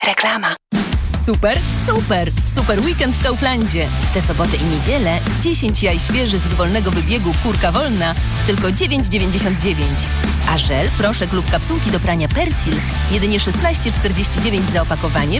Reklama. Super, super! Super weekend w Kauflandzie. W tę sobotę i niedzielę 10 jaj świeżych z wolnego wybiegu Kurka Wolna tylko 9,99. A żel, proszek lub kapsułki do prania Persil jedynie 16,49 za opakowanie